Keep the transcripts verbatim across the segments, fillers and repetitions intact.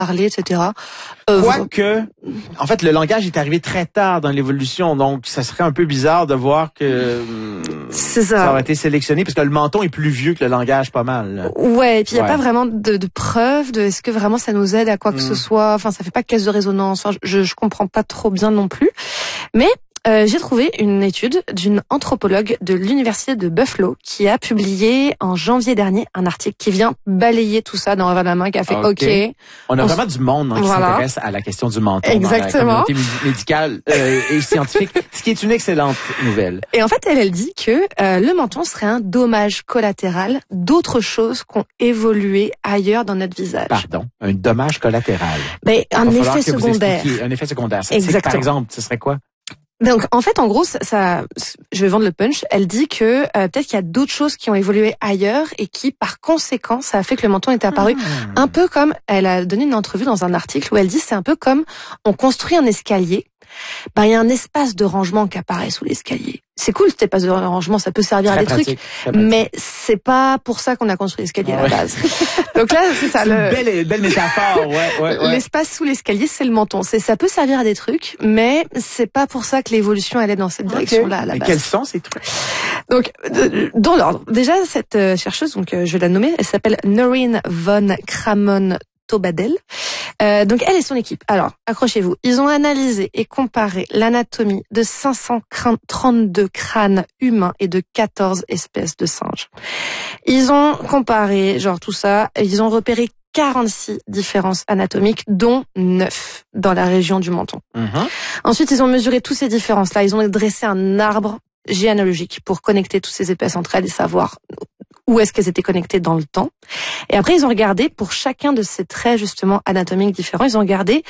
parler, et cetera. Euh, Quoique, en fait, le langage est arrivé très tard dans l'évolution, donc ça serait un peu bizarre de voir que c'est ça. ça aurait été sélectionné, parce que le menton est plus vieux que le langage, pas mal. Là. Ouais, et puis il ouais. n'y a pas vraiment de, de preuves de est-ce que vraiment ça nous aide à quoi que mm. ce soit. Enfin, ça fait pas caisse de résonance. Enfin, je, je comprends pas trop bien non plus. Mais Euh, j'ai trouvé une étude d'une anthropologue de l'université de Buffalo qui a publié en janvier dernier un article qui vient balayer tout ça dans revers de la main, qui a fait OK. okay. On a on vraiment s... du monde hein, qui voilà. s'intéresse à la question du menton Exactement. dans la communauté médicale euh, et scientifique, ce qui est une excellente nouvelle. Et en fait, elle, elle dit que euh, le menton serait un dommage collatéral d'autres choses qui ont évolué ailleurs dans notre visage. Pardon, un dommage collatéral. Ben, un effet secondaire. Un effet secondaire. C'est, Exactement. C'est, par exemple, ce serait quoi? Donc en fait en gros ça, ça je vais vendre le punch, elle dit que euh, peut-être qu'il y a d'autres choses qui ont évolué ailleurs et qui par conséquent ça a fait que le menton était apparu mmh. un peu comme elle a donné une entrevue dans un article où elle dit c'est un peu comme on construit un escalier, ben il y a un espace de rangement qui apparaît sous l'escalier. C'est cool cet espace de rangement, ça peut servir très à des pratique, trucs, mais c'est pas pour ça qu'on a construit l'escalier à la base. Donc là, c'est ça. C'est le... une belle, belle métaphore, ouais, ouais, ouais. L'espace sous l'escalier, c'est le menton. C'est, ça peut servir à des trucs, mais c'est pas pour ça que l'évolution allait dans cette direction-là okay. à la mais base. Quels sont ces trucs? Donc, dans l'ordre. Déjà, cette chercheuse, donc je vais la nommer, elle s'appelle Noreen von Kramon Tobadel. Euh, donc elle et son équipe. Alors, accrochez-vous. Ils ont analysé et comparé l'anatomie de cinq cent trente-deux crânes humains et de quatorze espèces de singes. Ils ont comparé, genre tout ça, et ils ont repéré quarante-six différences anatomiques, dont neuf dans la région du menton. Mm-hmm. Ensuite, ils ont mesuré toutes ces différences-là. Ils ont dressé un arbre généalogique pour connecter toutes ces espèces entre elles et savoir où est-ce qu'elles étaient connectées dans le temps. Et après, ils ont regardé, pour chacun de ces traits justement anatomiques différents, ils ont regardé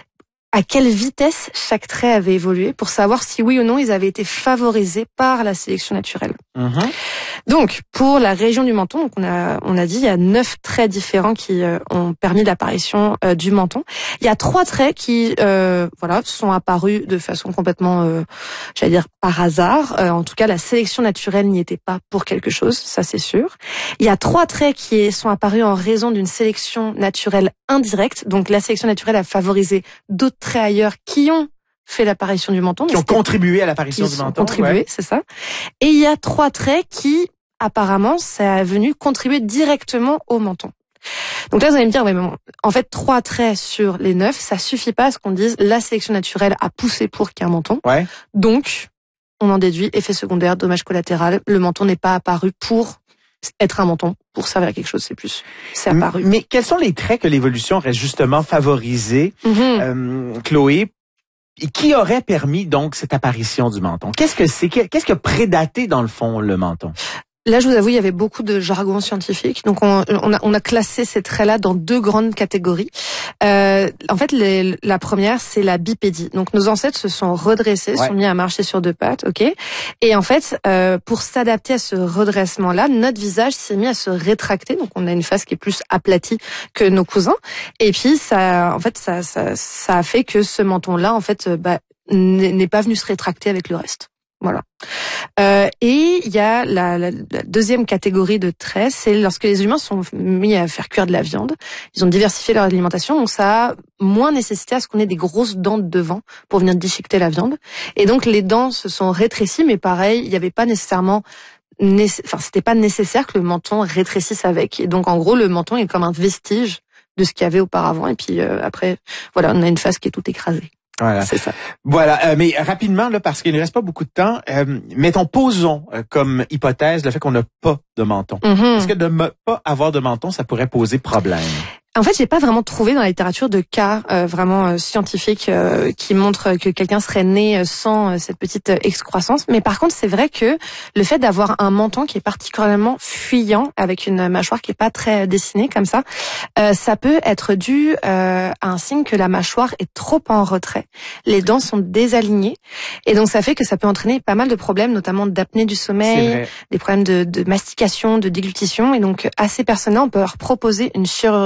à quelle vitesse chaque trait avait évolué pour savoir si oui ou non ils avaient été favorisés par la sélection naturelle. Mm-hmm. Donc, pour la région du menton, donc on a on a dit il y a neuf traits différents qui euh, ont permis l'apparition euh, du menton. Il y a trois traits qui euh, voilà sont apparus de façon complètement, euh, j'allais dire par hasard. Euh, en tout cas, la sélection naturelle n'y était pas pour quelque chose, ça c'est sûr. Il y a trois traits qui sont apparus en raison d'une sélection naturelle indirecte. Donc, la sélection naturelle a favorisé d'autres traits ailleurs qui ont fait l'apparition du menton. Qui ont contribué à l'apparition du menton. Contribué, ouais. c'est ça. Et il y a trois traits qui, apparemment, ça a venu contribuer directement au menton. Donc là, vous allez me dire, ouais, bon, en fait, trois traits sur les neuf, ça suffit pas à ce qu'on dise la sélection naturelle a poussé pour qu'il y ait un menton. Ouais. Donc, on en déduit effet secondaire, dommage collatéral. Le menton n'est pas apparu pour être un menton, pour servir à quelque chose, c'est plus, c'est apparu. Mais quels sont les traits que l'évolution aurait justement favorisés, mm-hmm. euh, Chloé? Et qui aurait permis donc cette apparition du menton? Qu'est-ce que c'est? Qu'est-ce qui a prédaté dans le fond le menton? Là, je vous avoue, il y avait beaucoup de jargon scientifique. Donc, on, on, a, on a classé ces traits-là dans deux grandes catégories. Euh, en fait, les, la première, c'est la bipédie. Donc, nos ancêtres se sont redressés, ouais. sont mis à marcher sur deux pattes, ok. Et en fait, euh, pour s'adapter à ce redressement-là, notre visage s'est mis à se rétracter. Donc, on a une face qui est plus aplatie que nos cousins. Et puis, ça, en fait, ça, ça, ça a fait que ce menton-là, en fait, bah, n'est pas venu se rétracter avec le reste. Voilà. Euh, et il y a la, la, la deuxième catégorie de traits, c'est lorsque les humains sont mis à faire cuire de la viande. Ils ont diversifié leur alimentation, donc ça a moins nécessité à ce qu'on ait des grosses dents de devant pour venir déchiqueter la viande. Et donc les dents se sont rétrécies, mais pareil, il n'y avait pas nécessairement, nécess... enfin c'était pas nécessaire que le menton rétrécisse avec. Et donc en gros, le menton est comme un vestige de ce qu'il y avait auparavant. Et puis euh, après, voilà, on a une face qui est toute écrasée. Voilà, c'est ça. Voilà, euh, mais rapidement là, parce qu'il ne reste pas beaucoup de temps, euh, mettons, posons euh, comme hypothèse le fait qu'on n'a pas de menton. Mm-hmm. Est-ce que de ne pas avoir de menton, ça pourrait poser problème? En fait, j'ai pas vraiment trouvé dans la littérature de cas euh, vraiment euh, scientifiques euh, qui montrent que quelqu'un serait né sans euh, cette petite euh, excroissance. Mais par contre, c'est vrai que le fait d'avoir un menton qui est particulièrement fuyant, avec une mâchoire qui est pas très dessinée comme ça, euh, ça peut être dû euh, à un signe que la mâchoire est trop en retrait. Les dents sont désalignées, et donc ça fait que ça peut entraîner pas mal de problèmes, notamment d'apnée du sommeil, des problèmes de, de mastication, de déglutition. Et donc à ces personnes-là, on peut leur proposer une chirurgie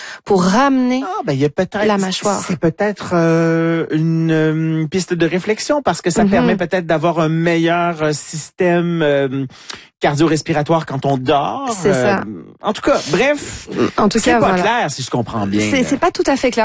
pour ramener ah, ben, il y a peut-être, la mâchoire. C'est peut-être euh, une, une piste de réflexion parce que ça mm-hmm. permet peut-être d'avoir un meilleur système euh, cardio-respiratoire quand on dort. C'est ça. Euh, en tout cas, bref, en tout c'est cas, pas voilà. clair si je comprends bien. C'est, c'est pas tout à fait clair.